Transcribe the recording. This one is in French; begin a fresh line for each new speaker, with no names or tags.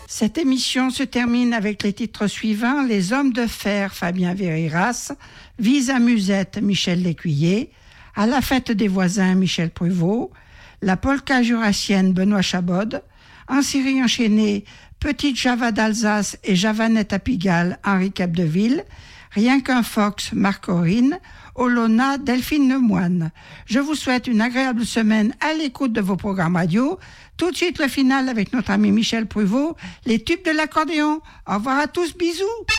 Cette émission se termine avec les titres suivants: Les Hommes de Fer, Fabien Veriras, Vise à Musette, Michel Lécuyer, À la fête des voisins, Michel Pruvot, La polka jurassienne, Benoît Chabod, En Syrie enchaînée, Petite Java d'Alsace et Javanette à Pigalle, Henri Capdeville, Rien qu'un Fox, Marc Aurine, Olona, Delphine Lemoine. Je vous souhaite une agréable semaine à l'écoute de vos programmes radio. Tout de suite le final avec notre ami Michel Pruvot, les tubes de l'accordéon. Au revoir à tous, bisous.